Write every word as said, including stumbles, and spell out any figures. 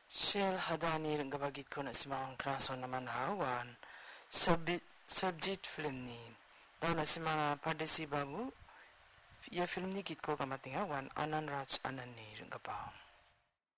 Shell hadani ringgabagit ko na si mga kraso naman hawan subject subject film ni daw na si mga Pardesi Babu ya film ni kit ko kamating hawan Anan Raj Anan ni ringgabang